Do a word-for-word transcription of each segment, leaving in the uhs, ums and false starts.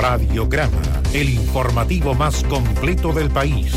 Radiograma, el informativo más completo del país.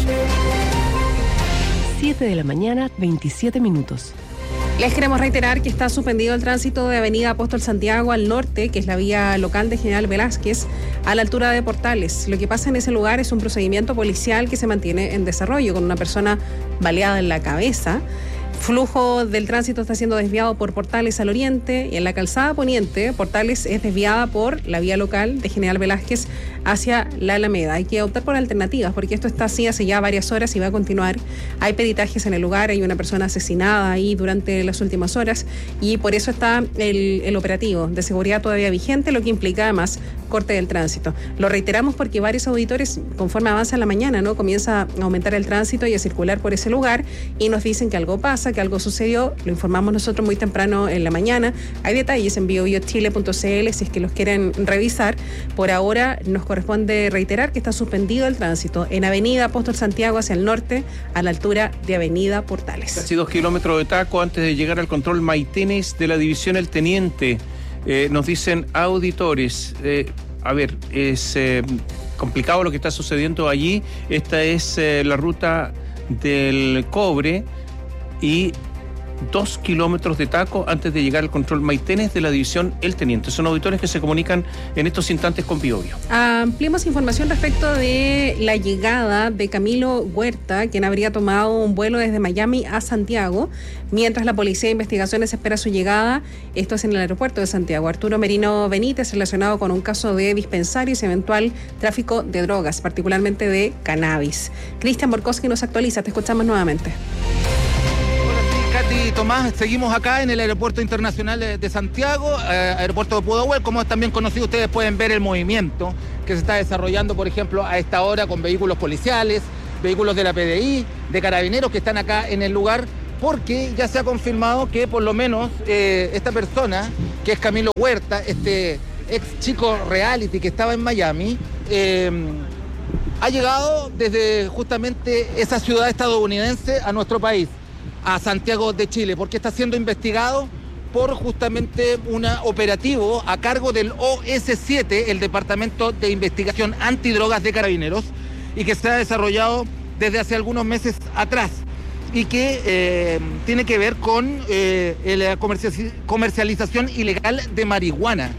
siete de la mañana, veintisiete minutos. Les queremos reiterar que está suspendido el tránsito de Avenida Apóstol Santiago al norte, que es la vía local de General Velázquez, a la altura de Portales. Lo que pasa en ese lugar es un procedimiento policial que se mantiene en desarrollo, con una persona baleada en la cabeza. Flujo del tránsito está siendo desviado por Portales al oriente, y en la calzada poniente, Portales es desviada por la vía local de General Velázquez hacia la Alameda. Hay que optar por alternativas, porque esto está así hace ya varias horas y va a continuar. Hay peritajes en el lugar, hay una persona asesinada ahí durante las últimas horas, y por eso está el, el operativo de seguridad todavía vigente, lo que implica además corte del tránsito. Lo reiteramos porque varios auditores, conforme avanza la mañana, ¿no?, comienza a aumentar el tránsito y a circular por ese lugar, y nos dicen que algo pasa, que algo sucedió. Lo informamos nosotros muy temprano en la mañana. Hay detalles en bio bio chile punto c l si es que los quieren revisar. Por ahora nos corresponde reiterar que está suspendido el tránsito en Avenida Apóstol Santiago hacia el norte, a la altura de Avenida Portales. Casi dos kilómetros de taco antes de llegar al control Maitenes de la división El Teniente. Eh, nos dicen auditores, eh, a ver, es eh, complicado lo que está sucediendo allí. Esta es eh, la ruta del cobre y dos kilómetros de taco antes de llegar al control Maitenes de la división El Teniente. Son auditores que se comunican en estos instantes con Biobío. Ampliemos información respecto de la llegada de Camilo Huerta, quien habría tomado un vuelo desde Miami a Santiago, mientras la Policía de Investigaciones espera su llegada. Esto es en el aeropuerto de Santiago. Arturo Merino Benítez, relacionado con un caso de dispensarios y eventual tráfico de drogas, particularmente de cannabis. Cristian Borkowski nos actualiza. Te escuchamos nuevamente. Katy, Tomás, seguimos acá en el Aeropuerto Internacional de, de Santiago, eh, Aeropuerto de Pudahuel. Como es también conocido, ustedes pueden ver el movimiento que se está desarrollando, por ejemplo, a esta hora con vehículos policiales, vehículos de la P D I, de carabineros que están acá en el lugar, porque ya se ha confirmado que por lo menos eh, esta persona, que es Camilo Huerta, este ex chico reality que estaba en Miami, eh, ha llegado desde justamente esa ciudad estadounidense a nuestro país, a Santiago de Chile, porque está siendo investigado por justamente un operativo a cargo del O S siete, el Departamento de Investigación Antidrogas de Carabineros, y que se ha desarrollado desde hace algunos meses atrás, y que eh, tiene que ver con eh, la comercialización ilegal de marihuana.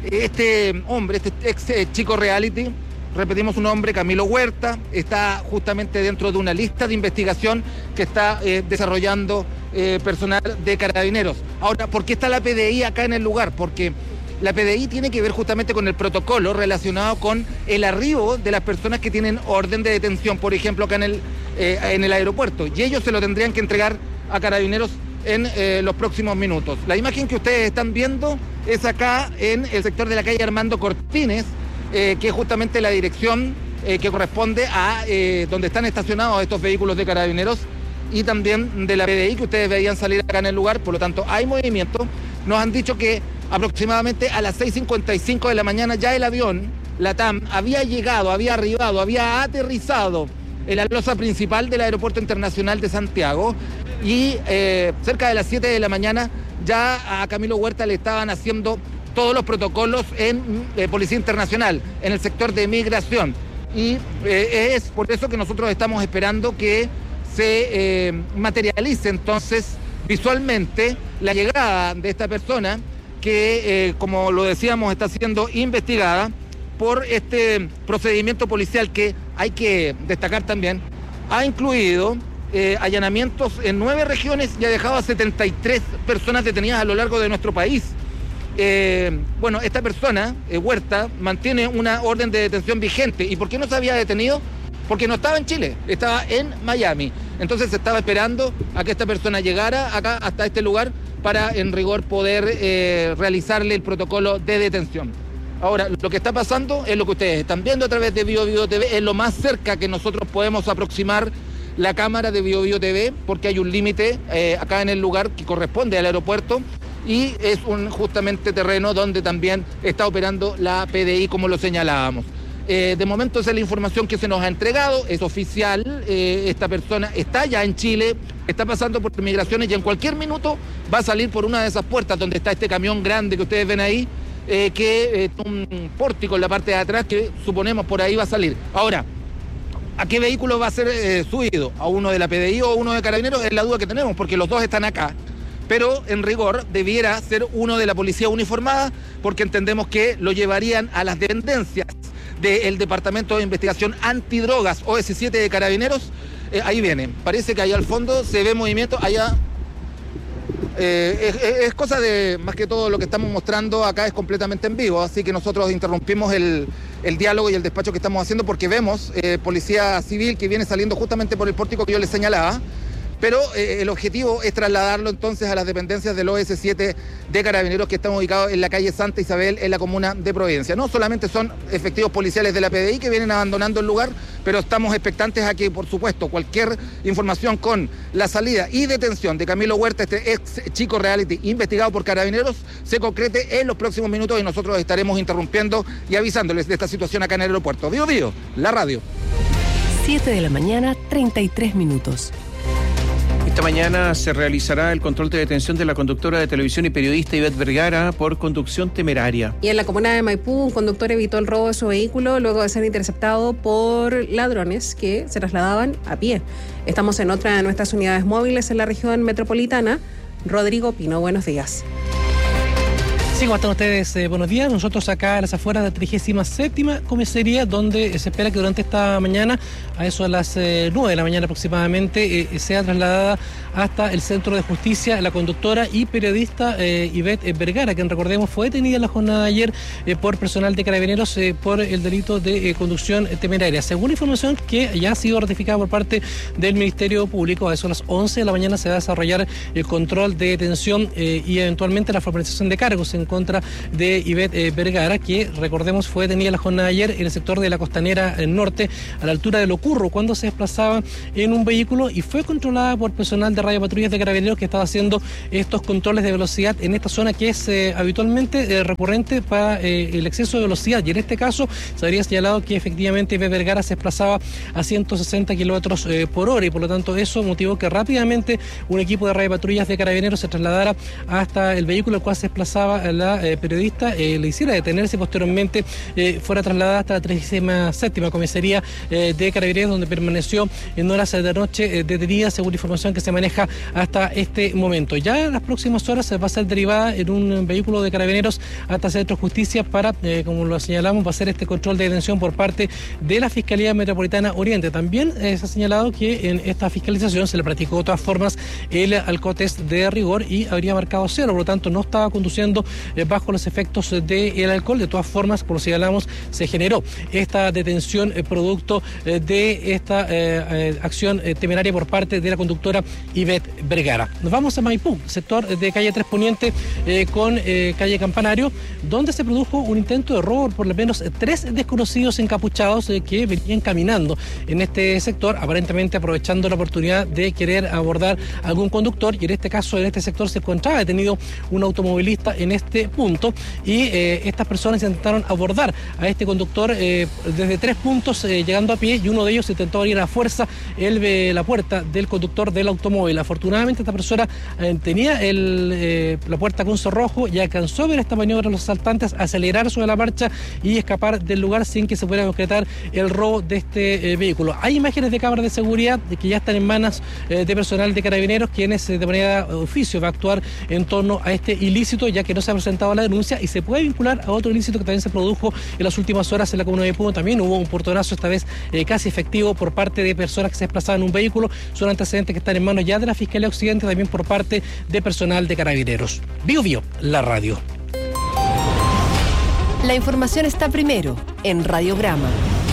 Este hombre, este ex eh, chico reality, repetimos su nombre, Camilo Huerta, está justamente dentro de una lista de investigación que está eh, desarrollando eh, personal de carabineros. Ahora, ¿por qué está la P D I acá en el lugar? Porque la P D I tiene que ver justamente con el protocolo relacionado con el arribo de las personas que tienen orden de detención, por ejemplo, acá en el, eh, en el aeropuerto, y ellos se lo tendrían que entregar a carabineros en eh, los próximos minutos. La imagen que ustedes están viendo es acá en el sector de la calle Armando Cortines, Eh, que es justamente la dirección eh, que corresponde a eh, donde están estacionados estos vehículos de carabineros, y también de la P D I que ustedes veían salir acá en el lugar. Por lo tanto, hay movimiento. Nos han dicho que aproximadamente a las seis cincuenta y cinco de la mañana ya el avión, la TAM, había llegado, había arribado, había aterrizado en la losa principal del Aeropuerto Internacional de Santiago, y eh, cerca de las siete de la mañana ya a Camilo Huerta le estaban haciendo todos los protocolos en eh, Policía Internacional, en el sector de migración. Y eh, es por eso que nosotros estamos esperando que se eh, materialice entonces visualmente la llegada de esta persona que, eh, como lo decíamos, está siendo investigada por este procedimiento policial que, hay que destacar también, ha incluido eh, allanamientos en nueve regiones y ha dejado a setenta y tres personas detenidas a lo largo de nuestro país. Eh, bueno, esta persona, eh, Huerta, mantiene una orden de detención vigente. ¿Y por qué no se había detenido? Porque no estaba en Chile, estaba en Miami. Entonces se estaba esperando a que esta persona llegara acá hasta este lugar para en rigor poder eh, realizarle el protocolo de detención. Ahora, lo que está pasando es lo que ustedes están viendo a través de BioBio T V, es lo más cerca que nosotros podemos aproximar la cámara de BioBio T V, porque hay un límite eh, acá en el lugar que corresponde al aeropuerto, y es un justamente terreno donde también está operando la P D I, como lo señalábamos. Eh, de momento esa es la información que se nos ha entregado, es oficial, eh, esta persona está ya en Chile, está pasando por migraciones y en cualquier minuto va a salir por una de esas puertas donde está este camión grande que ustedes ven ahí, eh, que eh, un pórtico en la parte de atrás que suponemos por ahí va a salir. Ahora, ¿a qué vehículo va a ser eh, subido? ¿A uno de la P D I o a uno de Carabineros? Es la duda que tenemos, porque los dos están acá. Pero en rigor debiera ser uno de la policía uniformada, porque entendemos que lo llevarían a las dependencias del Departamento de Investigación Antidrogas, O S siete de Carabineros. Eh, ahí viene, parece que allá al fondo se ve movimiento, allá... Eh, es, es cosa de, más que todo lo que estamos mostrando acá es completamente en vivo, así que nosotros interrumpimos el, el diálogo y el despacho que estamos haciendo porque vemos eh, policía civil que viene saliendo justamente por el pórtico que yo les señalaba, pero eh, el objetivo es trasladarlo entonces a las dependencias del O S siete de Carabineros que están ubicados en la calle Santa Isabel, en la comuna de Providencia. No solamente son efectivos policiales de la P D I que vienen abandonando el lugar, pero estamos expectantes a que, por supuesto, cualquier información con la salida y detención de Camilo Huerta, este ex chico reality investigado por Carabineros, se concrete en los próximos minutos y nosotros estaremos interrumpiendo y avisándoles de esta situación acá en el aeropuerto. Bío Bío, la radio. siete de la mañana, treinta y tres minutos. Esta mañana se realizará el control de detención de la conductora de televisión y periodista Ivette Vergara por conducción temeraria. Y en la comuna de Maipú, un conductor evitó el robo de su vehículo luego de ser interceptado por ladrones que se trasladaban a pie. Estamos en otra de nuestras unidades móviles en la región metropolitana. Rodrigo Pino, buenos días. Sí, ¿cómo están ustedes? Eh, buenos días. Nosotros acá a las afueras de la trigésima séptima comisaría, donde se espera que durante esta mañana, a eso a las eh, nueve de la mañana aproximadamente, eh, sea trasladada hasta el Centro de Justicia la conductora y periodista eh, Ivette Vergara, quien recordemos fue detenida en la jornada de ayer eh, por personal de Carabineros eh, por el delito de eh, conducción temeraria. Según la información que ya ha sido ratificada por parte del Ministerio Público, a eso a las once de la mañana se va a desarrollar el control de detención eh, y eventualmente la formalización de cargos en contra de Ivette eh, Vergara, que recordemos fue detenida en la jornada de ayer en el sector de la Costanera eh, Norte, a la altura de Locurro, cuando se desplazaba en un vehículo y fue controlada por personal de radiopatrullas de Carabineros que estaba haciendo estos controles de velocidad en esta zona que es eh, habitualmente eh, recurrente para eh, el exceso de velocidad, y en este caso se habría señalado que efectivamente Ivette Vergara se desplazaba a ciento sesenta kilómetros eh, por hora, y por lo tanto eso motivó que rápidamente un equipo de radiopatrullas de Carabineros se trasladara hasta el vehículo el cual se desplazaba la eh, periodista, eh, le hiciera detenerse y posteriormente eh, fuera trasladada hasta la trigésima séptima comisaría eh, de Carabineros, donde permaneció en horas de la noche eh, detenida, según información que se maneja hasta este momento. Ya en las próximas horas se va a ser derivada en un vehículo de Carabineros hasta Centro de Justicia para, eh, como lo señalamos, va a ser este control de detención por parte de la Fiscalía Metropolitana Oriente. También eh, se ha señalado que en esta fiscalización se le practicó de todas formas el alcotest de rigor y habría marcado cero, por lo tanto no estaba conduciendo eh, bajo los efectos del alcohol. De todas formas, por lo que señalamos, se generó esta detención eh, producto eh, de esta eh, eh, acción eh, temeraria por parte de la conductora Ivette Vergara. Nos vamos a Maipú, sector de calle tres Poniente eh, con eh, calle Campanario, donde se produjo un intento de robo por lo menos tres desconocidos encapuchados eh, que venían caminando en este sector, aparentemente aprovechando la oportunidad de querer abordar algún conductor, y en este caso en este sector se encontraba detenido un automovilista en este punto, y eh, estas personas intentaron abordar a este conductor eh, desde tres puntos eh, llegando a pie, y uno de ellos intentó abrir a fuerza el, eh, la puerta del conductor del automóvil. Afortunadamente esta persona eh, tenía el, eh, la puerta con cerrojo y alcanzó a ver esta maniobra de los asaltantes, acelerar sobre la marcha y escapar del lugar sin que se pudiera concretar el robo de este eh, vehículo. Hay imágenes de cámaras de seguridad que ya están en manos eh, de personal de Carabineros, quienes eh, de manera de oficio va a actuar en torno a este ilícito, ya que no se ha presentado la denuncia y se puede vincular a otro ilícito que también se produjo en las últimas horas en la comuna de Puno. También hubo un portonazo, esta vez eh, casi efectivo, por parte de personas que se desplazaban en un vehículo. Son antecedentes que están en manos ya de la Fiscalía Occidente, también por parte de personal de Carabineros. Bío Bío, la radio. La información está primero en Radiograma.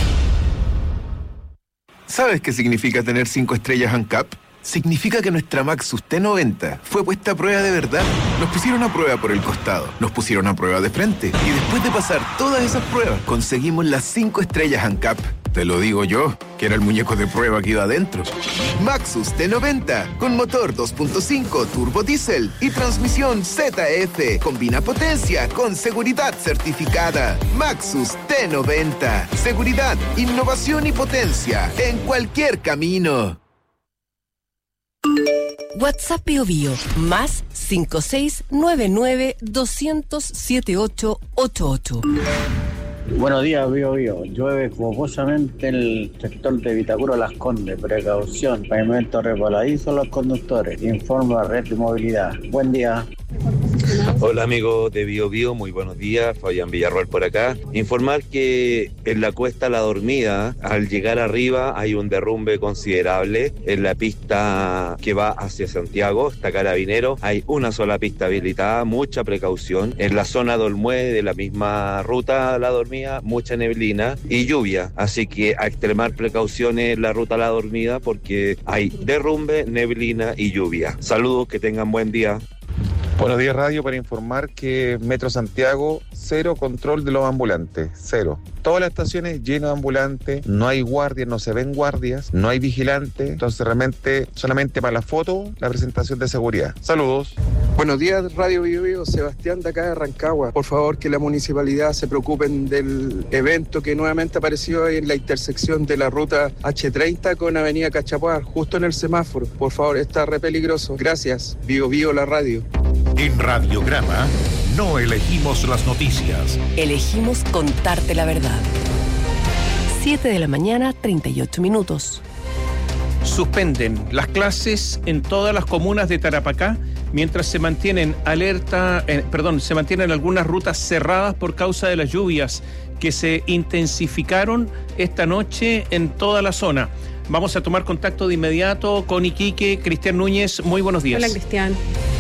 ¿Sabes qué significa tener cinco estrellas ANCAP? Significa que nuestra Maxus T noventa fue puesta a prueba de verdad. Nos pusieron a prueba por el costado, nos pusieron a prueba de frente, y después de pasar todas esas pruebas, conseguimos las cinco estrellas ANCAP. Te lo digo yo, que era el muñeco de prueba que iba adentro. Maxus T noventa, con motor dos punto cinco turbo diésel y transmisión Z F. Combina potencia con seguridad certificada. Maxus T noventa. Seguridad, innovación y potencia en cualquier camino. WhatsApp Bio Bio, más cinco seis nueve nueve dos cero cero siete ocho ocho ocho. Buenos días, Bio Bio. Llueve focosamente en el sector de Vitacura Las Condes. Precaución, pavimento resbaladizo los conductores. Informa Red de Movilidad. Buen día. Hola amigos de Bio Bio, muy buenos días, Fabián Villarroel por acá. Informar que en la cuesta La Dormida, al llegar arriba hay un derrumbe considerable en la pista que va hacia Santiago, está Carabinero, hay una sola pista habilitada, mucha precaución. En la zona de Olmué, de la misma ruta La Dormida, mucha neblina y lluvia, así que a extremar precauciones en la ruta La Dormida porque hay derrumbe, neblina y lluvia. Saludos, que tengan buen día. Buenos días, radio, para informar que Metro Santiago, cero control de los ambulantes, cero. Todas las estaciones llenas de ambulantes, no hay guardias, no se ven guardias, no hay vigilantes, entonces realmente solamente para la foto, la presentación de seguridad. Saludos. Buenos días, Radio Bio Bio, Sebastián de acá de Rancagua. Por favor, que la municipalidad se preocupen del evento que nuevamente apareció en la intersección de la ruta hache treinta con Avenida Cachapuar, justo en el semáforo. Por favor, está re peligroso. Gracias, Bio Bio, la radio. En Radiograma no elegimos las noticias. Elegimos contarte la verdad. siete de la mañana, treinta y ocho minutos. Suspenden las clases en todas las comunas de Tarapacá mientras se mantienen alerta, eh, perdón, se mantienen algunas rutas cerradas por causa de las lluvias que se intensificaron esta noche en toda la zona. Vamos a tomar contacto de inmediato con Iquique. Cristian Núñez, muy buenos días. Hola, Cristian.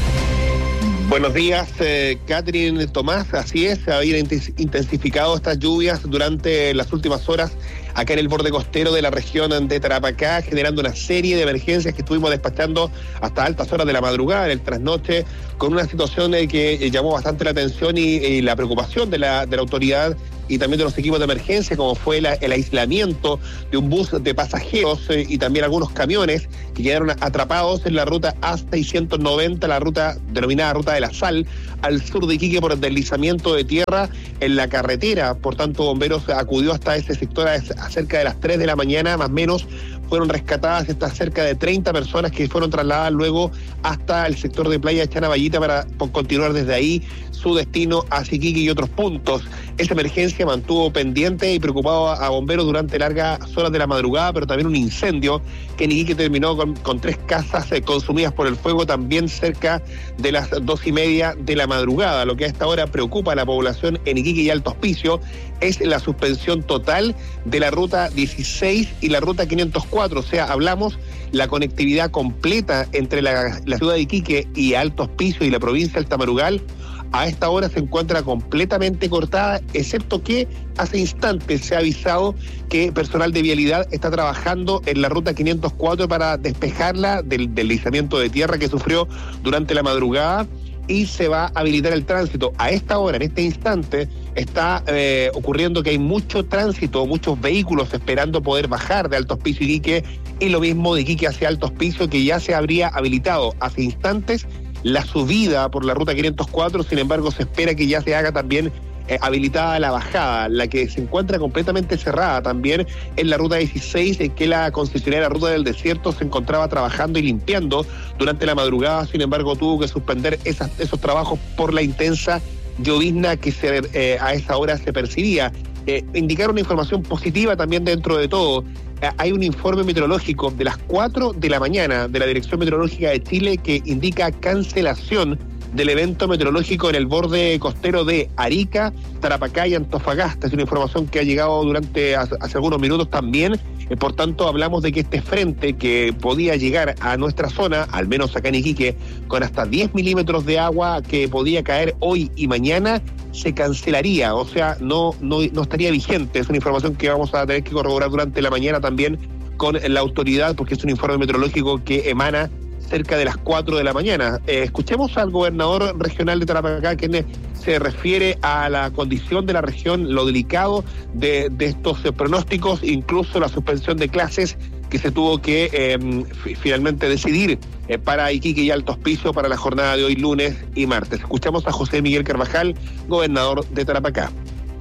Buenos días, eh, Catherine, Tomás. Así es, se habían intensificado estas lluvias durante las últimas horas acá en el borde costero de la región de Tarapacá, generando una serie de emergencias que estuvimos despachando hasta altas horas de la madrugada, en el trasnoche, con una situación eh, que eh, llamó bastante la atención y, y la preocupación de la, de la autoridad y también de los equipos de emergencia, como fue la, el aislamiento de un bus de pasajeros eh, y también algunos camiones que quedaron atrapados en la ruta A seiscientos noventa, la ruta denominada Ruta de la Sal, al sur de Iquique por el deslizamiento de tierra en la carretera. Por tanto, bomberos acudió hasta ese sector a, a cerca de las tres de la mañana, más o menos. Fueron rescatadas estas cerca de treinta personas que fueron trasladadas luego hasta el sector de Playa Chanaballita para continuar desde ahí su destino hacia Iquique y otros puntos. Esa emergencia mantuvo pendiente y preocupado a, a bomberos durante largas horas de la madrugada, pero también un incendio que en Iquique terminó con, con tres casas eh, consumidas por el fuego también cerca de las dos y media de la madrugada. Lo que a esta hora preocupa a la población en Iquique y Alto Hospicio es la suspensión total de la ruta dieciséis y la ruta quinientos cuatro, o sea, hablamos la conectividad completa entre la, la ciudad de Iquique y Alto Hospicio y la provincia del Tamarugal. A esta hora se encuentra completamente cortada, excepto que hace instantes se ha avisado que personal de vialidad está trabajando en la ruta quinientos cuatro para despejarla del deslizamiento de tierra que sufrió durante la madrugada y se va a habilitar el tránsito. A esta hora, en este instante, está eh, ocurriendo que hay mucho tránsito, muchos vehículos esperando poder bajar de Alto Hospicio y Iquique, y lo mismo de Iquique hacia Alto Hospicio, que ya se habría habilitado hace instantes la subida por la ruta quinientos cuatro, sin embargo se espera que ya se haga también eh, habilitada la bajada, la que se encuentra completamente cerrada también en la ruta dieciséis, en que la concesionaria Ruta del Desierto se encontraba trabajando y limpiando durante la madrugada, sin embargo tuvo que suspender esas, esos trabajos por la intensa llovizna que se, eh, a esa hora se percibía. Eh, indicar una información positiva también dentro de todo. Hay un informe meteorológico de las cuatro de la mañana de la Dirección Meteorológica de Chile que indica cancelación del evento meteorológico en el borde costero de Arica, Tarapacá y Antofagasta. Es una información que ha llegado durante hace, hace algunos minutos también. Eh, por tanto, hablamos de que este frente que podía llegar a nuestra zona, al menos acá en Iquique, con hasta diez milímetros de agua que podía caer hoy y mañana, se cancelaría, o sea, no, no, no estaría vigente. Es una información que vamos a tener que corroborar durante la mañana también con la autoridad, porque es un informe meteorológico que emana cerca de las cuatro de la mañana. Eh, escuchemos al gobernador regional de Tarapacá, quien se refiere a la condición de la región, lo delicado de, de estos eh, pronósticos, incluso la suspensión de clases que se tuvo que eh, f- finalmente decidir eh, para Iquique y Alto Hospicio para la jornada de hoy, lunes y martes. Escuchamos a José Miguel Carvajal, gobernador de Tarapacá.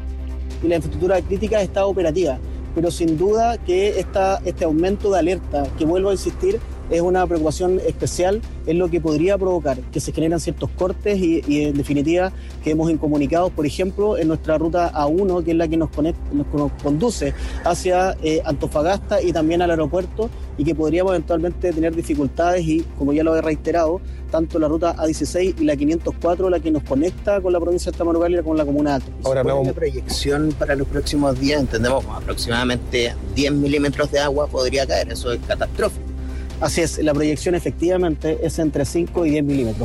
Y la infraestructura crítica está operativa, pero sin duda que esta, este aumento de alerta, que vuelvo a insistir, es una preocupación especial en lo que podría provocar que se generan ciertos cortes y, y en definitiva quedemos incomunicados, por ejemplo, en nuestra ruta A uno, que es la que nos, conecta, nos, nos conduce hacia eh, Antofagasta y también al aeropuerto, y que podríamos eventualmente tener dificultades y, como ya lo he reiterado, tanto la ruta A dieciséis y la quinientos cuatro, la que nos conecta con la provincia de Tamaulipas y con la comuna de Alto. Ahora hablamos de proyección para los próximos días, entendemos que aproximadamente diez milímetros de agua podría caer, eso es catastrófico. Así es, la proyección efectivamente es entre cinco y diez milímetros.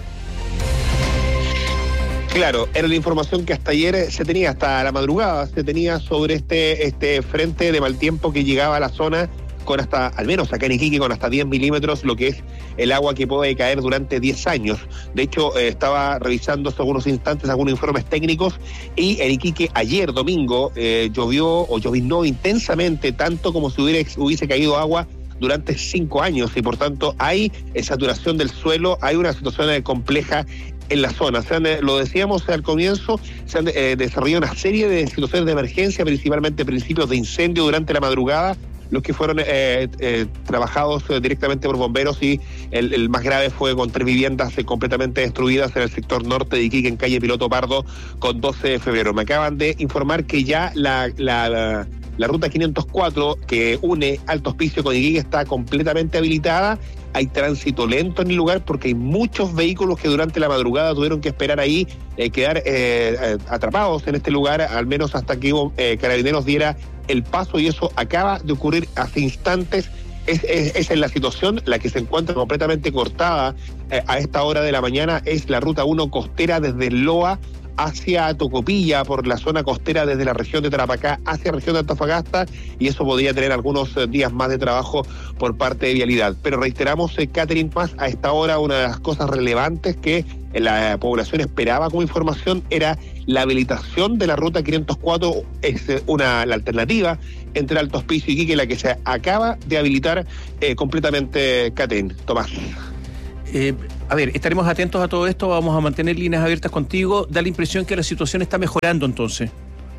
Claro, era la información que hasta ayer se tenía, hasta la madrugada se tenía sobre este, este frente de mal tiempo que llegaba a la zona con hasta, al menos acá en Iquique, con hasta diez milímetros, lo que es el agua que puede caer durante diez años. De hecho, eh, estaba revisando hace algunos instantes algunos informes técnicos y en Iquique ayer, domingo, eh, llovió o llovinó intensamente, tanto como si hubiera, hubiese caído agua durante cinco años, y por tanto hay saturación del suelo, hay una situación compleja en la zona. Se han, eh, lo decíamos al comienzo, se han eh, desarrollado una serie de situaciones de emergencia, principalmente principios de incendio durante la madrugada, los que fueron eh, eh, trabajados eh, directamente por bomberos, y el, el más grave fue con tres viviendas eh, completamente destruidas en el sector norte de Iquique, en calle Piloto Pardo, con doce de febrero. Me acaban de informar que ya la, la, la, la ruta quinientos cuatro, que une Alto Hospicio con Iquique, está completamente habilitada. Hay tránsito lento en el lugar porque hay muchos vehículos que durante la madrugada tuvieron que esperar ahí, eh, quedar eh, atrapados en este lugar, al menos hasta que eh, Carabineros diera el paso, y eso acaba de ocurrir hace instantes. Es, es, esa es la situación, la que se encuentra completamente cortada eh, a esta hora de la mañana es la ruta uno costera desde Loa hacia Tocopilla, por la zona costera desde la región de Tarapacá hacia la región de Antofagasta, y eso podría tener algunos días más de trabajo por parte de Vialidad. Pero reiteramos, eh, Catherine, más a esta hora, una de las cosas relevantes que la población esperaba como información era la habilitación de la ruta quinientos cuatro, es una la alternativa entre Alto Hospicio y Iquique, la que se acaba de habilitar eh, completamente, Catherine. Tomás. Eh, a ver, estaremos atentos a todo esto, vamos a mantener líneas abiertas contigo. Da la impresión que la situación está mejorando entonces.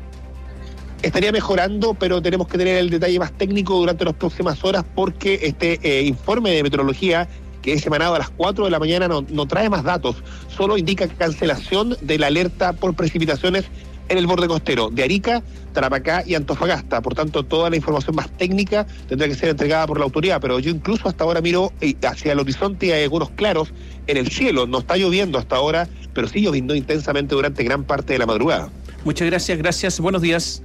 Estaría mejorando, pero tenemos que tener el detalle más técnico durante las próximas horas, porque este eh, informe de meteorología que es emanado a las cuatro de la mañana no, no trae más datos, solo indica cancelación de la alerta por precipitaciones en el borde costero de Arica, Tarapacá y Antofagasta. Por tanto, toda la información más técnica tendrá que ser entregada por la autoridad, pero yo incluso hasta ahora miro hacia el horizonte y hay algunos claros en el cielo. No está lloviendo hasta ahora, pero sí lloviendo intensamente durante gran parte de la madrugada. Muchas gracias, gracias, buenos días.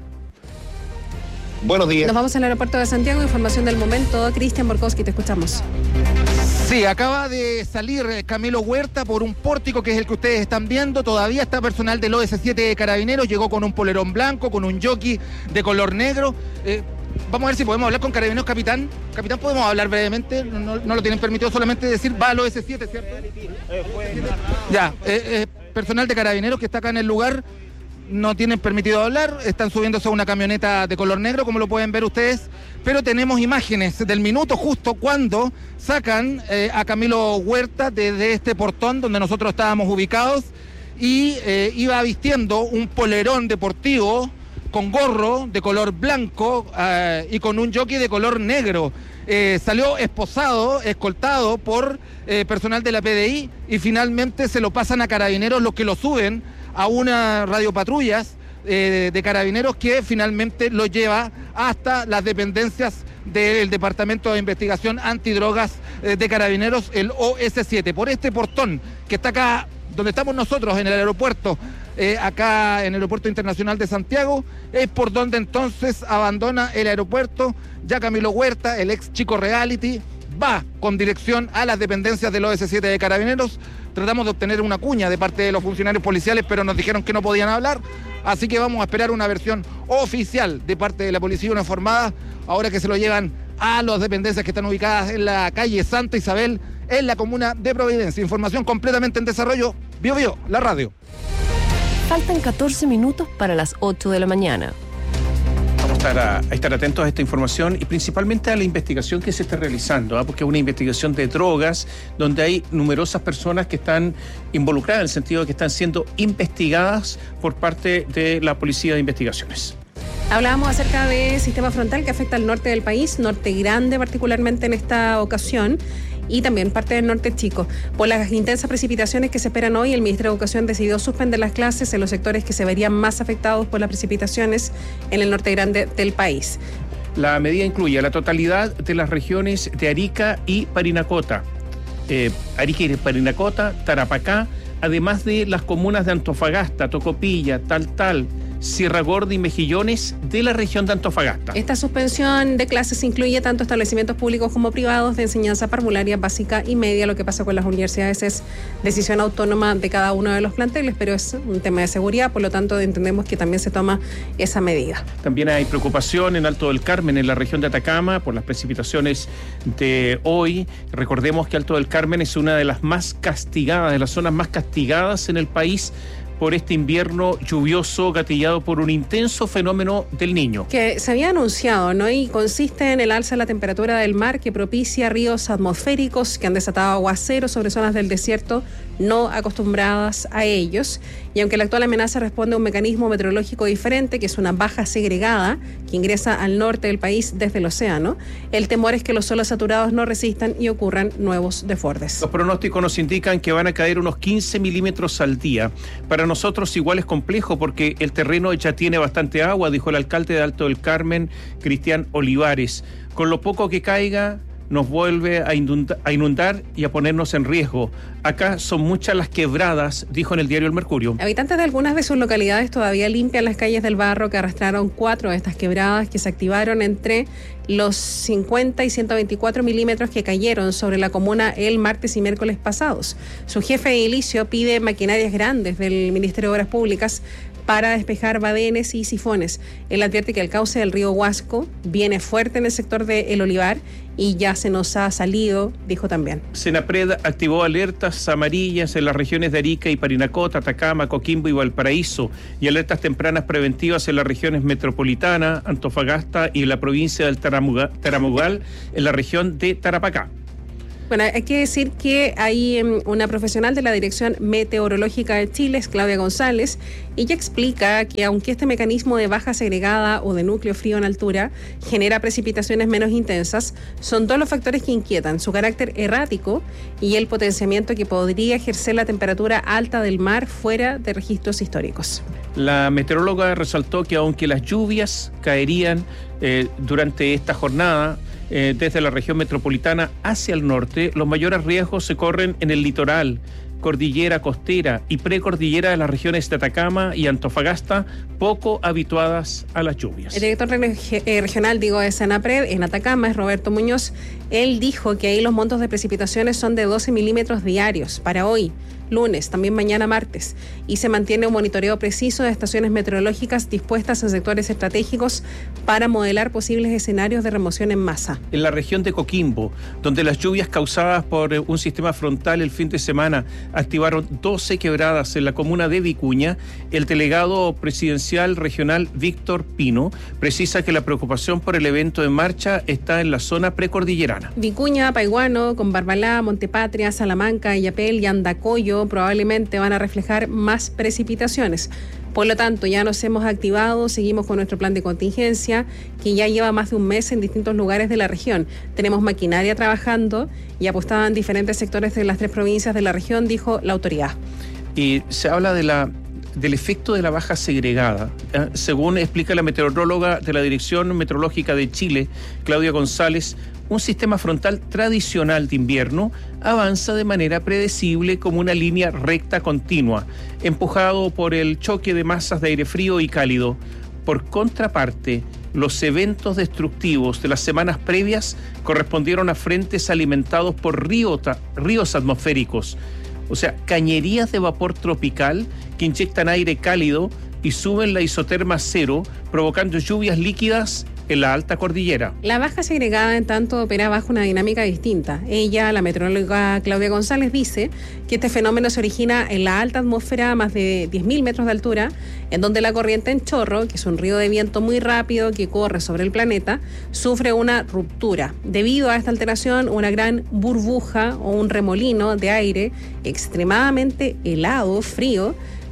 Buenos días. Nos vamos al aeropuerto de Santiago, información del momento. Cristian Borkowski, te escuchamos. Sí, acaba de salir Camilo Huerta por un pórtico que es el que ustedes están viendo. Todavía está personal del O S siete de Carabineros, llegó con un polerón blanco, con un jockey de color negro. Eh, vamos a ver si podemos hablar con Carabineros, capitán. Capitán, ¿podemos hablar brevemente? No, no lo tienen permitido, solamente decir, va al O S siete, ¿cierto? Ya, eh, eh, personal de Carabineros que está acá en el lugar. No tienen permitido hablar, están subiéndose a una camioneta de color negro, como lo pueden ver ustedes, pero tenemos imágenes del minuto justo cuando sacan eh, a Camilo Huerta desde este portón donde nosotros estábamos ubicados, y eh, iba vistiendo un polerón deportivo con gorro de color blanco eh, y con un jockey de color negro. Eh, salió esposado, escoltado por eh, personal de la P D I, y finalmente se lo pasan a Carabineros, los que lo suben a una radiopatrullas eh, de Carabineros, que finalmente lo lleva hasta las dependencias del Departamento de Investigación Antidrogas eh, de Carabineros, el O S siete. Por este portón que está acá, donde estamos nosotros en el aeropuerto, eh, acá en el Aeropuerto Internacional de Santiago, es por donde entonces abandona el aeropuerto ya Camilo Huerta, el ex Chico Reality, va con dirección a las dependencias del O S siete de Carabineros. Tratamos de obtener una cuña de parte de los funcionarios policiales, pero nos dijeron que no podían hablar, así que vamos a esperar una versión oficial de parte de la policía uniformada, ahora que se lo llevan a las dependencias que están ubicadas en la calle Santa Isabel, en la comuna de Providencia. Información completamente en desarrollo, Bio Bio, la radio. Faltan catorce minutos para las ocho de la mañana. Vamos a estar, a, a estar atentos a esta información y principalmente a la investigación que se está realizando, ¿eh? porque es una investigación de drogas donde hay numerosas personas que están involucradas, en el sentido de que están siendo investigadas por parte de la Policía de Investigaciones. Hablábamos acerca del sistema frontal que afecta al norte del país, norte grande particularmente en esta ocasión, y también parte del norte chico. Por las intensas precipitaciones que se esperan hoy, el Ministerio de Educación decidió suspender las clases en los sectores que se verían más afectados por las precipitaciones en el norte grande del país. La medida incluye a la totalidad de las regiones de Arica y Parinacota, eh, Arica y Parinacota, Tarapacá, además de las comunas de Antofagasta, Tocopilla, Taltal, Sierra Gorda y Mejillones de la región de Antofagasta. Esta suspensión de clases incluye tanto establecimientos públicos como privados de enseñanza parvularia, básica y media. Lo que pasa con las universidades es decisión autónoma de cada uno de los planteles, pero es un tema de seguridad, por lo tanto entendemos que también se toma esa medida. También hay preocupación en Alto del Carmen, en la región de Atacama, por las precipitaciones de hoy. Recordemos que Alto del Carmen es una de las más castigadas, de las zonas más castigadas en el país por este invierno lluvioso gatillado por un intenso fenómeno del Niño. Que se había anunciado, ¿no? Y consiste en el alza de la temperatura del mar que propicia ríos atmosféricos que han desatado aguaceros sobre zonas del desierto no acostumbradas a ellos. Y aunque la actual amenaza responde a un mecanismo meteorológico diferente, que es una baja segregada que ingresa al norte del país desde el océano, el temor es que los suelos saturados no resistan y ocurran nuevos desbordes. Los pronósticos nos indican que van a caer unos quince milímetros al día. Para nosotros igual es complejo porque el terreno ya tiene bastante agua, dijo el alcalde de Alto del Carmen, Cristian Olivares. Con lo poco que caiga, nos vuelve a inundar, a inundar y a ponernos en riesgo. Acá son muchas las quebradas, dijo en el diario El Mercurio. Habitantes de algunas de sus localidades todavía limpian las calles del barro que arrastraron cuatro de estas quebradas que se activaron entre los cincuenta y ciento veinticuatro milímetros que cayeron sobre la comuna el martes y miércoles pasados. Su jefe de edilicio pide maquinarias grandes del Ministerio de Obras Públicas para despejar badenes y sifones. Él advierte que el cauce del río Huasco viene fuerte en el sector de El Olivar y ya se nos ha salido, dijo también. Senapred activó alertas amarillas en las regiones de Arica y Parinacota, Atacama, Coquimbo y Valparaíso, y alertas tempranas preventivas en las regiones metropolitana, Antofagasta y en la provincia del Taramuga, Taramugal, en la región de Tarapacá. Bueno, hay que decir que hay um, una profesional de la Dirección Meteorológica de Chile, es Claudia González. Ella explica que aunque este mecanismo de baja segregada o de núcleo frío en altura genera precipitaciones menos intensas, son dos los factores que inquietan: su carácter errático y el potenciamiento que podría ejercer la temperatura alta del mar fuera de registros históricos. La meteoróloga resaltó que aunque las lluvias caerían eh, durante esta jornada, Eh, desde la región metropolitana hacia el norte, los mayores riesgos se corren en el litoral, cordillera costera y precordillera de las regiones de Atacama y Antofagasta, poco habituadas a las lluvias. El director reg- eh, regional, digo, de Senapred en Atacama es Roberto Muñoz. Él dijo que ahí los montos de precipitaciones son de doce milímetros diarios para hoy, lunes, también mañana martes, y se mantiene un monitoreo preciso de estaciones meteorológicas dispuestas en sectores estratégicos para modelar posibles escenarios de remoción en masa. En la región de Coquimbo, donde las lluvias causadas por un sistema frontal el fin de semana activaron doce quebradas en la comuna de Vicuña, el delegado presidencial regional Víctor Pino precisa que la preocupación por el evento en marcha está en la zona precordillerana. Vicuña, Paiguano, Combarbalá, Montepatria, Salamanca, Illapel y Andacoyo probablemente van a reflejar más precipitaciones. Por lo tanto, ya nos hemos activado, seguimos con nuestro plan de contingencia, que ya lleva más de un mes en distintos lugares de la región. Tenemos maquinaria trabajando y apostada en diferentes sectores de las tres provincias de la región, dijo la autoridad. Y se habla de la del efecto de la baja segregada. ¿eh? Según explica la meteoróloga de la Dirección Meteorológica de Chile, Claudia González, un sistema frontal tradicional de invierno avanza de manera predecible como una línea recta continua, empujado por el choque de masas de aire frío y cálido. Por contraparte, los eventos destructivos de las semanas previas correspondieron a frentes alimentados por ríota, ríos atmosféricos, o sea, cañerías de vapor tropical que inyectan aire cálido y suben la isoterma cero, provocando lluvias líquidas en la alta cordillera. La baja segregada, en tanto, opera bajo una dinámica distinta. Ella, la meteoróloga Claudia González, dice que este fenómeno se origina en la alta atmósfera a más de diez mil metros de altura, en donde la corriente en chorro, que es un río de viento muy rápido que corre sobre el planeta, sufre una ruptura. Debido a esta alteración, una gran burbuja o un remolino de aire extremadamente helado, frío,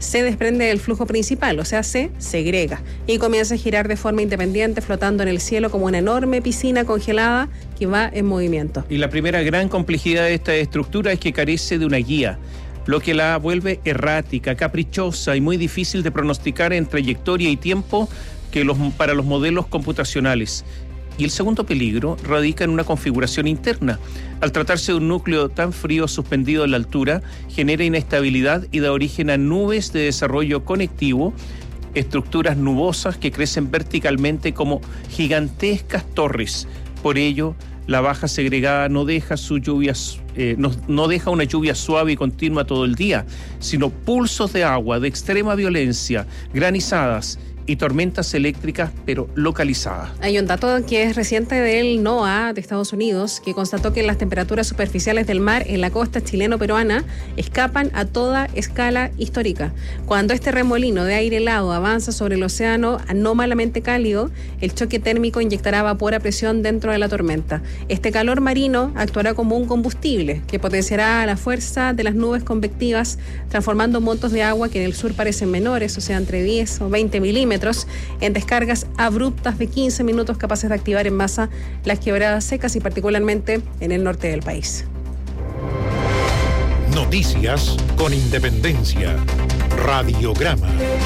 se desprende del flujo principal, o sea, se segrega y comienza a girar de forma independiente, flotando en el cielo como una enorme piscina congelada que va en movimiento. Y la primera gran complejidad de esta estructura es que carece de una guía, lo que la vuelve errática, caprichosa y muy difícil de pronosticar en trayectoria y tiempo que los, para los modelos computacionales. Y el segundo peligro radica en una configuración interna. Al tratarse de un núcleo tan frío suspendido en la altura, genera inestabilidad y da origen a nubes de desarrollo conectivo, estructuras nubosas que crecen verticalmente como gigantescas torres. Por ello, la baja segregada no deja su lluvia, eh, no, no deja una lluvia suave y continua todo el día, sino pulsos de agua de extrema violencia, granizadas y tormentas eléctricas, pero localizadas. Hay un dato que es reciente del NOAA de Estados Unidos, que constató que las temperaturas superficiales del mar en la costa chileno-peruana escapan a toda escala histórica. Cuando este remolino de aire helado avanza sobre el océano anómalamente cálido, el choque térmico inyectará vapor a presión dentro de la tormenta. Este calor marino actuará como un combustible que potenciará la fuerza de las nubes convectivas, transformando montos de agua que en el sur parecen menores, o sea, entre diez o veinte milímetros, en descargas abruptas de quince minutos capaces de activar en masa las quebradas secas y particularmente en el norte del país. Noticias con Independencia. Radiograma.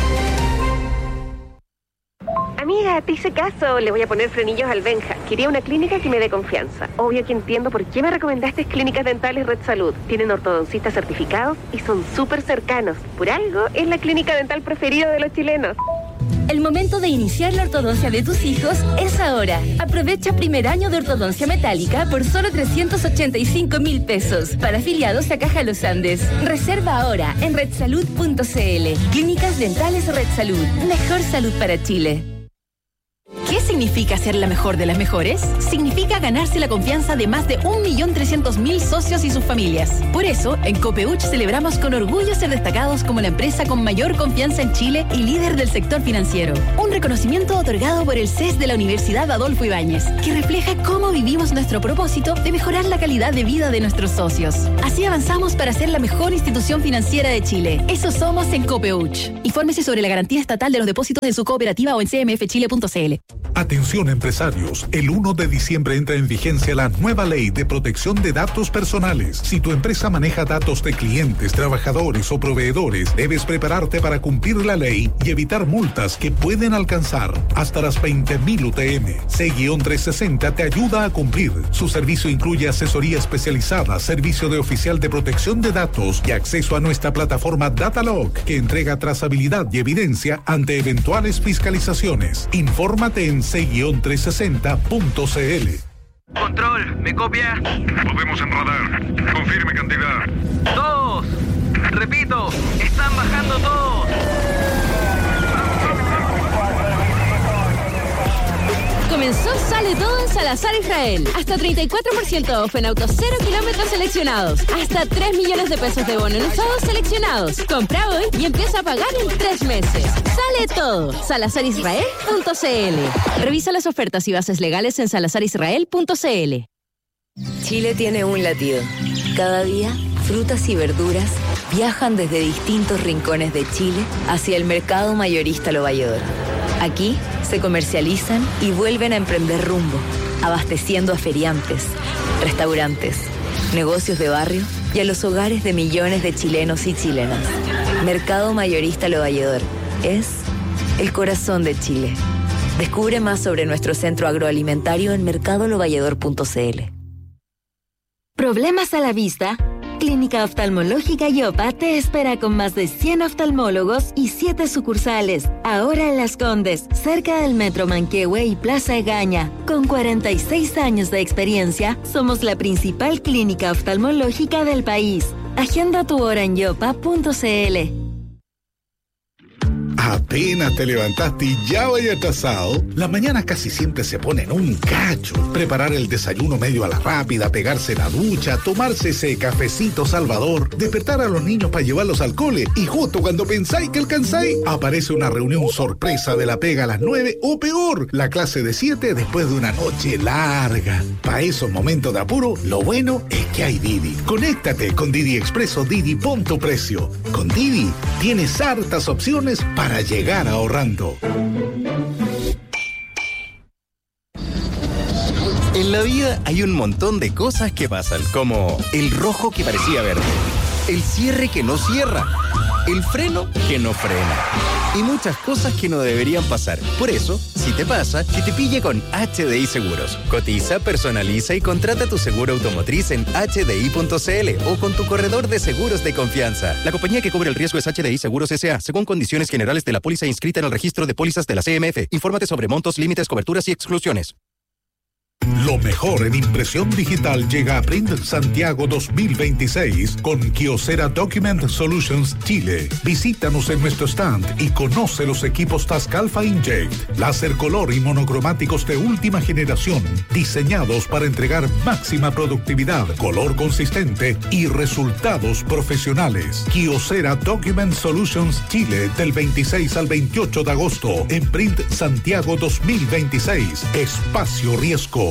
Amiga, te hice caso, le voy a poner frenillos al Benja. Quería una clínica que me dé confianza. Obvio que entiendo por qué me recomendaste Clínicas Dentales Red Salud. Tienen ortodoncistas certificados y son súper cercanos. Por algo, es la clínica dental preferida de los chilenos. El momento de iniciar la ortodoncia de tus hijos es ahora. Aprovecha primer año de ortodoncia metálica por solo trescientos ochenta y cinco mil pesos para afiliados a Caja Los Andes. Reserva ahora en red salud punto c l. Clínicas Dentales Red Salud. Mejor salud para Chile. ¿Qué significa ser la mejor de las mejores? Significa ganarse la confianza de más de un millón trescientos mil socios y sus familias. Por eso, en Copeuch celebramos con orgullo ser destacados como la empresa con mayor confianza en Chile y líder del sector financiero. Un reconocimiento otorgado por el C E S de la Universidad Adolfo Ibáñez, que refleja cómo vivimos nuestro propósito de mejorar la calidad de vida de nuestros socios. Así avanzamos para ser la mejor institución financiera de Chile. Eso somos en Copeuch. Infórmese sobre la garantía estatal de los depósitos de su cooperativa o en c m f chile punto c l. Atención empresarios, el uno de diciembre entra en vigencia la nueva ley de protección de datos personales. Si tu empresa maneja datos de clientes, trabajadores o proveedores, debes prepararte para cumplir la ley y evitar multas que pueden alcanzar hasta las veinte mil U T M. C trescientos sesenta te ayuda a cumplir. Su servicio incluye asesoría especializada, servicio de oficial de protección de datos y acceso a nuestra plataforma Datalog, que entrega trazabilidad y evidencia ante eventuales fiscalizaciones. Infórmate en c trescientos sesenta punto c l. Control, ¿me copia? Lo vemos en radar. Confirme cantidad. Dos. Repito, están bajando todos. Comenzó Sale Todo en Salazar Israel. Hasta treinta y cuatro por ciento off en autos cero kilómetros seleccionados. Hasta tres millones de pesos de bono en usados seleccionados. Compra hoy y empieza a pagar en tres meses. Sale Todo. salazar israel punto c l. Revisa las ofertas y bases legales en salazar israel punto c l. Chile tiene un latido. Cada día, frutas y verduras viajan desde distintos rincones de Chile hacia el mercado mayorista Lo Valledor. Aquí se comercializan y vuelven a emprender rumbo, abasteciendo a feriantes, restaurantes, negocios de barrio y a los hogares de millones de chilenos y chilenas. Mercado Mayorista Lo Valledor es el corazón de Chile. Descubre más sobre nuestro centro agroalimentario en mercado lo valledor punto c l. ¿Problemas a la vista? Clínica Oftalmológica Yopa te espera con más de cien oftalmólogos y siete sucursales. Ahora en Las Condes, cerca del Metro Manquehue y Plaza Egaña. Con cuarenta y seis años de experiencia, somos la principal clínica oftalmológica del país. Agenda tu hora en yopa punto c l. Apenas te levantaste y ya vaya atrasado. Las mañanas casi siempre se ponen un cacho. Preparar el desayuno medio a la rápida, pegarse la ducha, tomarse ese cafecito salvador, despertar a los niños para llevarlos al cole y justo cuando pensáis que alcanzáis, aparece una reunión sorpresa de la pega a las nueve o peor, la clase de siete después de una noche larga. Para esos momentos de apuro, lo bueno es que hay Didi. Conéctate con Didi Expreso Didi, pon tu precio. Con Didi tienes hartas opciones para llegar ahorrando. En la vida hay un montón de cosas que pasan, como el rojo que parecía verde, el cierre que no cierra, el freno que no frena y muchas cosas que no deberían pasar. Por eso, si te pasa, que te pille con H D I Seguros. Cotiza, personaliza y contrata tu seguro automotriz en H D I punto C L o con tu corredor de seguros de confianza. La compañía que cubre el riesgo es H D I Seguros S A, según condiciones generales de la póliza inscrita en el registro de pólizas de la C M F. Infórmate sobre montos, límites, coberturas y exclusiones. Lo mejor en impresión digital llega a Print Santiago dos mil veintiséis con Kyocera Document Solutions Chile. Visítanos en nuestro stand y conoce los equipos Task Alpha Inject, láser color y monocromáticos de última generación, diseñados para entregar máxima productividad, color consistente y resultados profesionales. Kyocera Document Solutions Chile del veintiséis al veintiocho de agosto en Print Santiago dos mil veintiséis. Espacio Riesgo.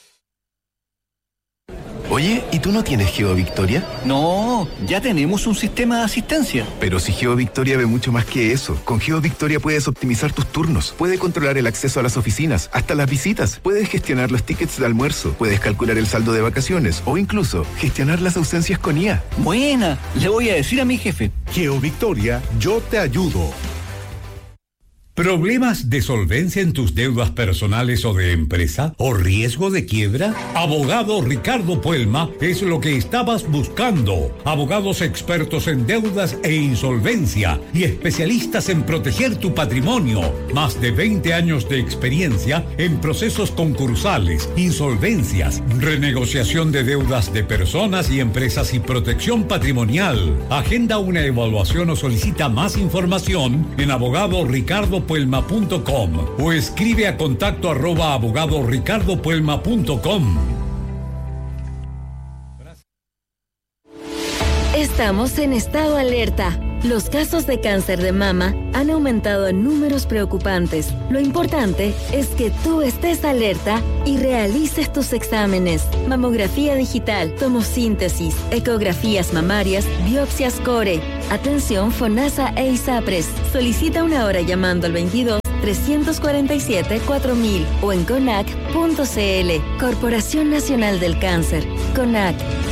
Oye, ¿y tú no tienes GeoVictoria? No, ya tenemos un sistema de asistencia. Pero si GeoVictoria ve mucho más que eso. Con GeoVictoria puedes optimizar tus turnos, puedes controlar el acceso a las oficinas, hasta las visitas, puedes gestionar los tickets de almuerzo, puedes calcular el saldo de vacaciones o incluso gestionar las ausencias con I A. Buena, le voy a decir a mi jefe. GeoVictoria, yo te ayudo. ¿Problemas de solvencia en tus deudas personales o de empresa? ¿O riesgo de quiebra? Abogado Ricardo Puelma es lo que estabas buscando. Abogados expertos en deudas e insolvencia y especialistas en proteger tu patrimonio. Más de veinte años de experiencia en procesos concursales, insolvencias, renegociación de deudas de personas y empresas y protección patrimonial. Agenda una evaluación o solicita más información en abogado Ricardo puelma punto com o escribe a contacto arroba abogado ricardo puelma punto com. Estamos en estado alerta. Los casos de cáncer de mama han aumentado en números preocupantes. Lo importante es que tú estés alerta y realices tus exámenes. Mamografía digital, tomosíntesis, ecografías mamarias, biopsias core. Atención FONASA e ISAPRES. Solicita una hora llamando al veintidós, trescientos cuarenta y siete, cuatro mil o en conac punto c l. Corporación Nacional del Cáncer. CONAC.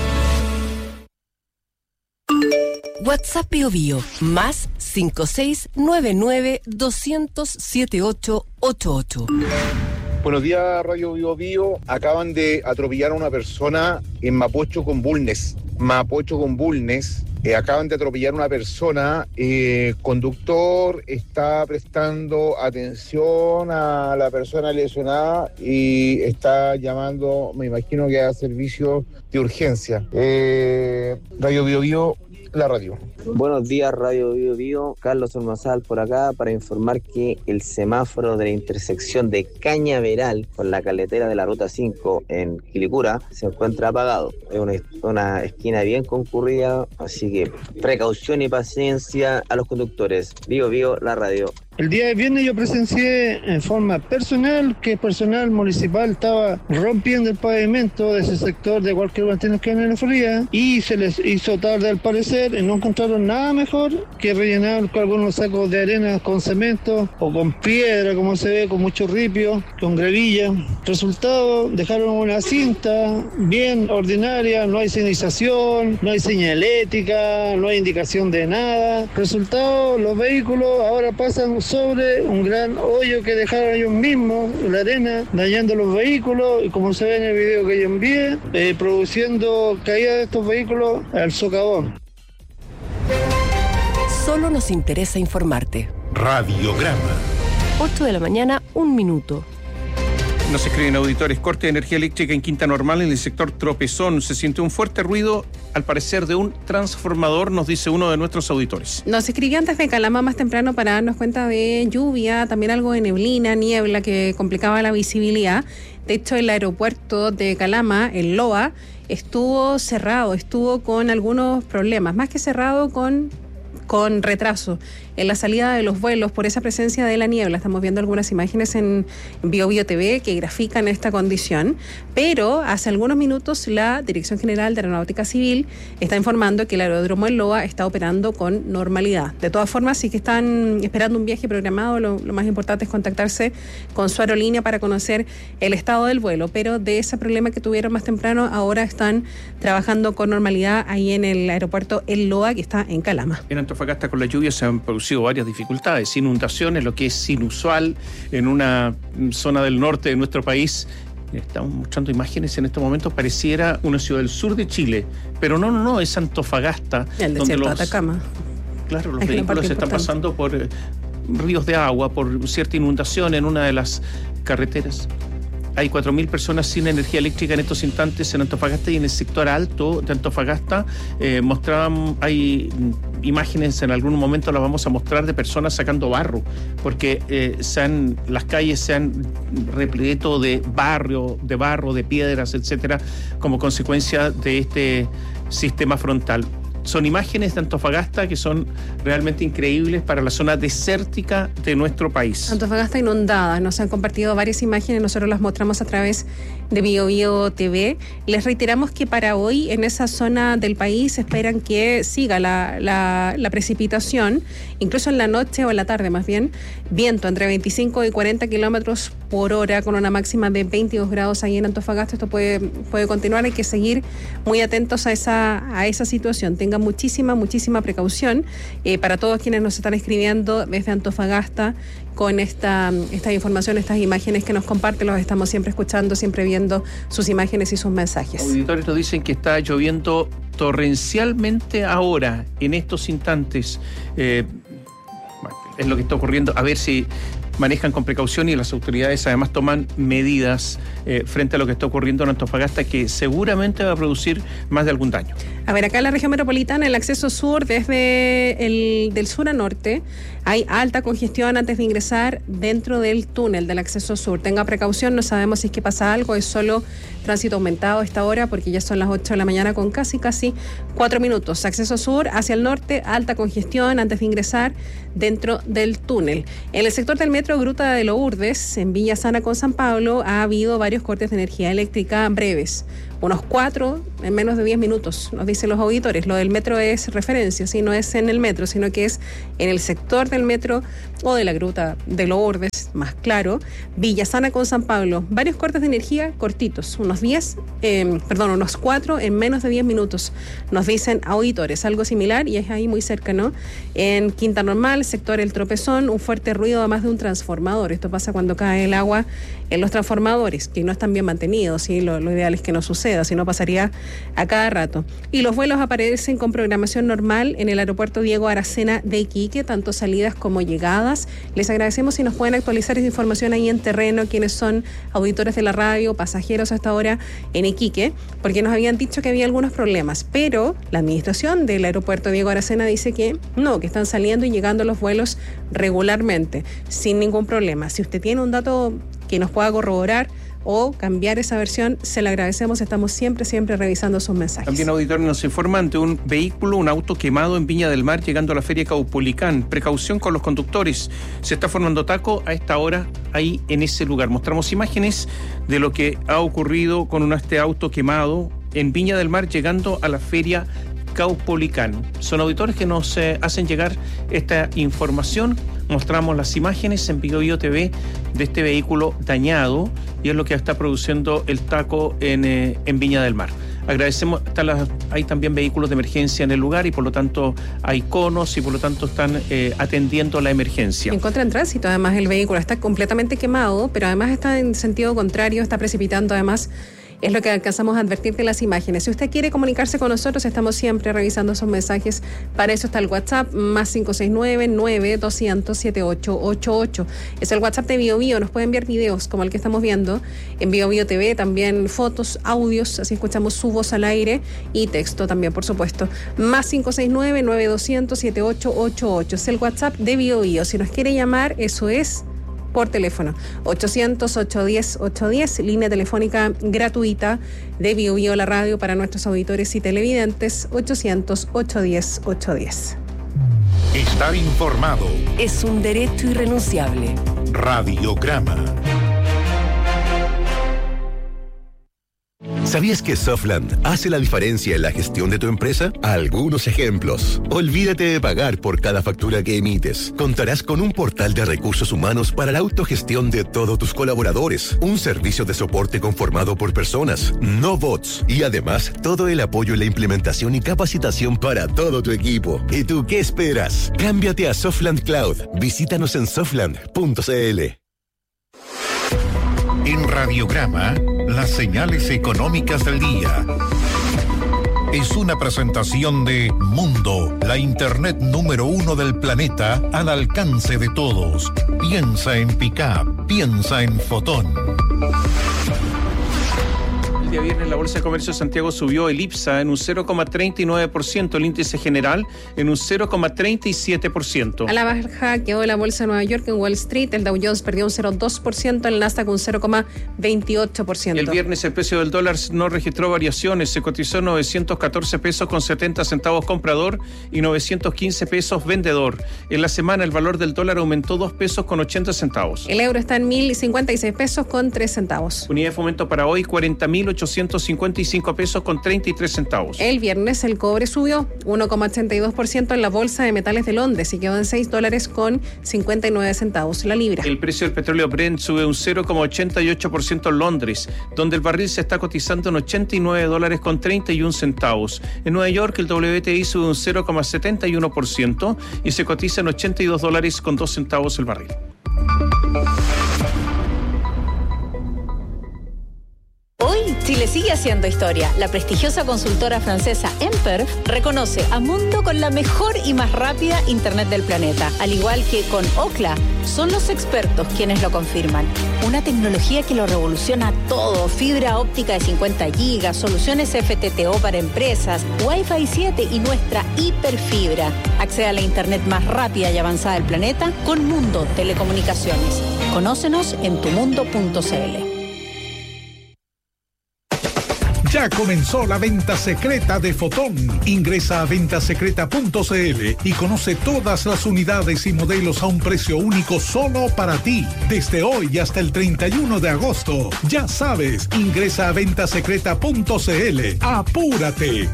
WhatsApp Bio Bio, más cinco seis nueve nueve dos cero cero siete ocho ocho ocho. Buenos días, Radio Bio Bio. Acaban de atropellar a una persona en Mapocho con Bulnes. Mapocho con Bulnes. Eh, acaban de atropellar a una persona. El eh, conductor está prestando atención a la persona lesionada y está llamando, me imagino que a servicios de urgencia. Eh, Radio Bio Bio, la radio. Buenos días, Radio Bio Bio. Carlos Ormazal por acá para informar que el semáforo de la intersección de Cañaveral con la carretera de la Ruta cinco en Quilicura se encuentra apagado. Es una, una esquina bien concurrida, así que precaución y paciencia a los conductores. Bio Bio, la radio. El día de viernes yo presencié en forma personal que el personal municipal estaba rompiendo el pavimento de ese sector de cualquier Martínez que en la Florida y se les hizo tarde al parecer y no encontraron nada mejor que rellenar con algunos sacos de arena con cemento o con piedra, como se ve, con mucho ripio, con gravilla. Resultado, dejaron una cinta bien ordinaria, no hay señalización, no hay señalética, no hay indicación de nada. Resultado, los vehículos ahora pasan sobre un gran hoyo que dejaron ellos mismos, la arena, dañando los vehículos y como se ve en el video que yo envié, eh, produciendo caída de estos vehículos al socavón. Solo nos interesa informarte. Radiograma. ocho de la mañana, un minuto. Nos escriben auditores, corte de energía eléctrica en Quinta Normal en el sector Tropezón. Se siente un fuerte ruido, al parecer de un transformador, nos dice uno de nuestros auditores. Nos escribían desde Calama más temprano para darnos cuenta de lluvia, también algo de neblina, niebla que complicaba la visibilidad. De hecho, el aeropuerto de Calama, el LOA, estuvo cerrado, estuvo con algunos problemas, más que cerrado con... con retraso en la salida de los vuelos por esa presencia de la niebla. Estamos viendo algunas imágenes en Bio Bio T V que grafican esta condición, pero hace algunos minutos la Dirección General de Aeronáutica Civil está informando que el aeródromo El Loa está operando con normalidad. De todas formas, sí que están esperando un viaje programado, lo, lo más importante es contactarse con su aerolínea para conocer el estado del vuelo, pero de ese problema que tuvieron más temprano, ahora están trabajando con normalidad ahí en el aeropuerto El Loa, que está en Calama. En Antofagasta con la lluvia se han producido varias dificultades, inundaciones, lo que es inusual en una zona del norte de nuestro país. Estamos mostrando imágenes en estos momentos, pareciera una ciudad del sur de Chile, pero no, no, no, es Antofagasta. El desierto de Atacama. Claro, los vehículos están pasando por eh, ríos de agua, por cierta inundación en una de las carreteras. Hay cuatro mil personas sin energía eléctrica en estos instantes en Antofagasta, y en el sector alto de Antofagasta eh, mostraban, hay imágenes, en algún momento las vamos a mostrar, de personas sacando barro, porque eh, se han, las calles se han repleto de barro, de barro, de piedras, etcétera, como consecuencia de este sistema frontal. Son imágenes de Antofagasta que son realmente increíbles para la zona desértica de nuestro país. Antofagasta inundada. Nos han compartido varias imágenes, nosotros las mostramos a través de Bio Bio T V. Les reiteramos que para hoy en esa zona del país esperan que siga la, la, la precipitación, incluso en la noche o en la tarde más bien, viento entre veinticinco y cuarenta kilómetros por hora con una máxima de veintidós grados ahí en Antofagasta. Esto puede, puede continuar, hay que seguir muy atentos a esa, a esa situación. Tengan muchísima, muchísima precaución eh, para todos quienes nos están escribiendo desde Antofagasta con esta, esta información, estas imágenes que nos comparten. Los estamos siempre escuchando, siempre viendo sus imágenes y sus mensajes. Auditores nos dicen que está lloviendo torrencialmente ahora, en estos instantes. Eh, bueno, es lo que está ocurriendo. A ver si manejan con precaución y las autoridades además toman medidas eh, frente a lo que está ocurriendo en Antofagasta, que seguramente va a producir más de algún daño. A ver, acá en la región metropolitana, el acceso sur desde el del sur a norte, hay alta congestión antes de ingresar dentro del túnel del acceso sur. Tenga precaución, no sabemos si es que pasa algo, es solo tránsito aumentado a esta hora porque ya son las ocho de la mañana con casi, casi cuatro minutos. Acceso sur hacia el norte, alta congestión antes de ingresar dentro del túnel. En el sector del metro Gruta de Lourdes, en Villa Sana con San Pablo, ha habido varios cortes de energía eléctrica breves. Unos cuatro en menos de diez minutos, nos dicen los auditores. Lo del metro es referencia, ¿sí? No es en el metro, sino que es en el sector del metro o de la Gruta de Lourdes, más claro. Villa Sana con San Pablo, varios cortes de energía cortitos, unos diez, eh, perdón, unos cuatro en menos de diez minutos, nos dicen auditores. Algo similar, y es ahí muy cerca, ¿no? En Quinta Normal, sector El Tropezón, un fuerte ruido además de un transformador. Esto pasa cuando cae el agua en los transformadores, que no están bien mantenidos, ¿sí? Lo, lo ideal es que no suceda, si no pasaría a cada rato. Y los vuelos aparecen con programación normal en el aeropuerto Diego Aracena de Iquique, tanto salidas como llegadas. Les agradecemos si nos pueden actualizar esa información ahí en terreno, quienes son auditores de la radio, pasajeros hasta ahora en Iquique, porque nos habían dicho que había algunos problemas, pero la administración del aeropuerto Diego Aracena dice que no, que están saliendo y llegando los vuelos regularmente, sin ningún problema. Si usted tiene un dato que nos pueda corroborar o cambiar esa versión, se le agradecemos. Estamos siempre, siempre revisando sus mensajes. También, auditores, nos informan de un vehículo, un auto quemado en Viña del Mar, llegando a la feria Caupolicán. Precaución con los conductores. Se está formando taco a esta hora ahí en ese lugar. Mostramos imágenes de lo que ha ocurrido con este auto quemado en Viña del Mar, llegando a la feria Caupolicán. Son auditores que nos eh, hacen llegar esta información. Mostramos las imágenes en Bio Bio T V de este vehículo dañado, y es lo que está produciendo el taco en, eh, en Viña del Mar. Agradecemos, están las, hay también vehículos de emergencia en el lugar, y por lo tanto hay conos, y por lo tanto están eh, atendiendo la emergencia. Encuentra en tránsito, además el vehículo está completamente quemado, pero además está en sentido contrario, está precipitando además Es lo que alcanzamos a advertir de las imágenes. Si usted quiere comunicarse con nosotros, estamos siempre revisando esos mensajes. Para eso está el WhatsApp, más cinco seis nueve, nueve dos cero cero, siete ocho ocho ocho. Es el WhatsApp de Bio Bio. Nos puede enviar videos como el que estamos viendo en Bio Bio T V, también fotos, audios, así escuchamos su voz al aire, y texto también, por supuesto. Más cinco seis nueve, nueve dos cero cero, siete ocho ocho ocho. Es el WhatsApp de Bio Bio. Si nos quiere llamar, eso es por teléfono, ochocientos, ochocientos diez, ochocientos diez, línea telefónica gratuita de Bio Bio, la radio para nuestros auditores y televidentes, ochocientos, ochocientos diez, ochocientos diez. Estar informado es un derecho irrenunciable. Radiograma. ¿Sabías que Softland hace la diferencia en la gestión de tu empresa? Algunos ejemplos. Olvídate de pagar por cada factura que emites. Contarás con un portal de recursos humanos para la autogestión de todos tus colaboradores. Un servicio de soporte conformado por personas, no bots. Y además, todo el apoyo en la implementación y capacitación para todo tu equipo. ¿Y tú qué esperas? Cámbiate a Softland Cloud. Visítanos en softland punto c l. En Radiograma, las señales económicas del día. Es una presentación de Mundo, la internet número uno del planeta al alcance de todos. Piensa en Pickup, piensa en Fotón. El día viernes la Bolsa de Comercio de Santiago subió el IPSA en un cero coma treinta y nueve por ciento, el índice general en un cero coma treinta y siete por ciento. A la baja quedó la Bolsa de Nueva York en Wall Street, el Dow Jones perdió un cero coma dos por ciento, el Nasdaq un cero coma veintiocho por ciento. El viernes el precio del dólar no registró variaciones, se cotizó novecientos catorce pesos con setenta centavos comprador y novecientos quince pesos vendedor. En la semana el valor del dólar aumentó dos pesos con ochenta centavos. El euro está en mil cincuenta y seis pesos con tres centavos. Unidad de fomento para hoy cuarenta mil ochocientos cincuenta y cinco pesos con treinta y tres centavos. El viernes el cobre subió uno coma ochenta y dos por ciento en la Bolsa de Metales de Londres y quedó en seis dólares con cincuenta y nueve centavos la libra. El precio del petróleo Brent sube un cero coma ochenta y ocho por ciento en Londres, donde el barril se está cotizando en ochenta y nueve dólares con treinta y un centavos. En Nueva York el W T I sube un cero coma setenta y uno por ciento y se cotiza en ochenta y dos dólares con dos centavos el barril. Hoy, Chile sigue haciendo historia. La prestigiosa consultora francesa Emper reconoce a Mundo con la mejor y más rápida Internet del planeta. Al igual que con Ookla, son los expertos quienes lo confirman. Una tecnología que lo revoluciona todo. Fibra óptica de cincuenta gigas, soluciones F T T O para empresas, Wi-Fi siete y nuestra hiperfibra. Accede a la Internet más rápida y avanzada del planeta con Mundo Telecomunicaciones. Conócenos en tu mundo punto c l. Ya comenzó la venta secreta de Fotón. Ingresa a venta secreta punto c l y conoce todas las unidades y modelos a un precio único solo para ti. Desde hoy hasta el treinta y uno de agosto. Ya sabes, ingresa a venta secreta punto c l. ¡Apúrate!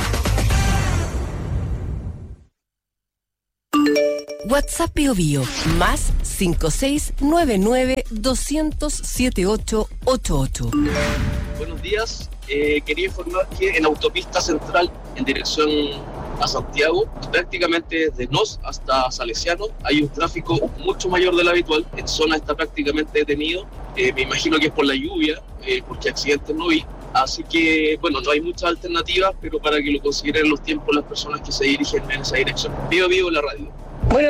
WhatsApp Bio Bio, más cinco seis nueve nueve, dos cero cero, siete ocho ocho ocho. Buenos días. Eh, quería informar que en Autopista Central, en dirección a Santiago, prácticamente desde Nos hasta Salesiano, hay un tráfico mucho mayor del habitual. En zona está prácticamente detenido. Eh, me imagino que es por la lluvia, eh, porque accidentes no vi. Así que, bueno, no hay muchas alternativas, pero para que lo consideren los tiempos las personas que se dirigen en esa dirección. Vivo, vivo la radio.